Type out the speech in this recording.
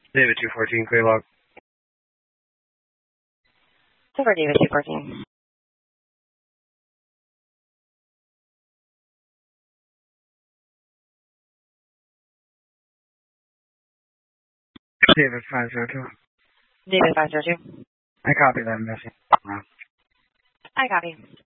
David 214, clear log. Over David 214. David 502. David 502. I copy that message. I copy.